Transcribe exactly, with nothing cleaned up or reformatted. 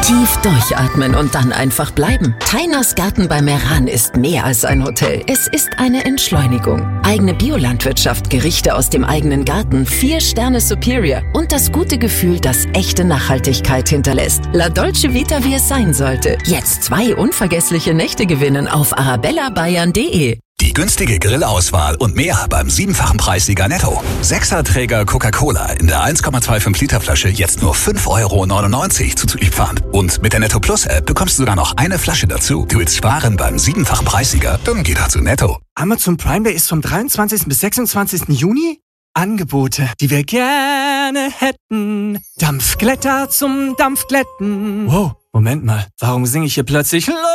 Tief durchatmen und dann einfach bleiben. Tainas Garten bei Meran ist mehr als ein Hotel. Es ist eine Entschleunigung. Eigene Biolandwirtschaft, Gerichte aus dem eigenen Garten, vier Sterne Superior und das gute Gefühl, das echte Nachhaltigkeit hinterlässt. La Dolce Vita, wie es sein sollte. Jetzt zwei unvergessliche Nächte gewinnen auf arabella bayern punkt de. Die günstige Grillauswahl und mehr beim siebenfachen Preissieger Netto. Sechserträger Coca-Cola in der eins Komma fünfundzwanzig Liter Flasche jetzt nur fünf Euro neunundneunzig zuzüglich Pfand. Und mit der Netto Plus App bekommst du sogar noch eine Flasche dazu. Du willst sparen beim siebenfachen Preissieger? Dann geh doch zu Netto. Amazon Prime Day ist vom dreiundzwanzigsten bis sechsundzwanzigsten Juni. Angebote, die wir gerne hätten. Dampfglätter zum Dampfglätten. Wow, Moment mal, warum singe ich hier plötzlich